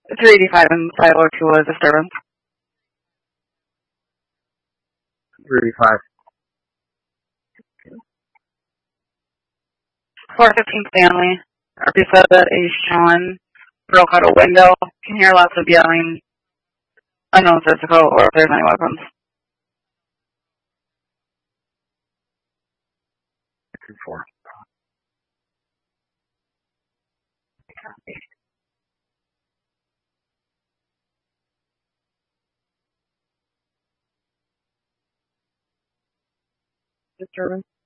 385 and 502 was disturbance. 385. 415 Stanley. RP said that a Sean broke out a window. Can hear lots of yelling. Unknown physical or if there's any weapons. 4. Disturbance.